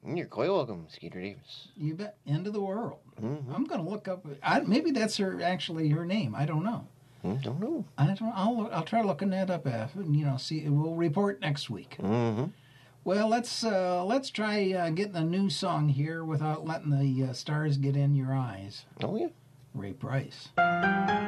You're quite welcome, Skeeter Davis. You bet. End of the world. Mm-hmm. I'm going to look up. Maybe that's actually her name. I don't know. Don't know. I'll try looking that up. See. We'll report next week. Mm-hmm. Well, let's try getting a new song here without letting the stars get in your eyes. Oh yeah. Ray Price.